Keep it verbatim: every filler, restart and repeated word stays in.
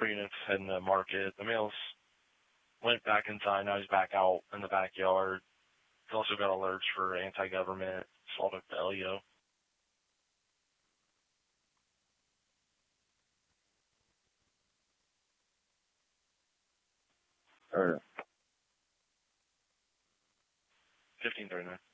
Freedom in the market. The male's went back inside. Now he's back out in the backyard. He's also got alerts for anti-government, assault of the L E O. All right. fifteen thirty-nine.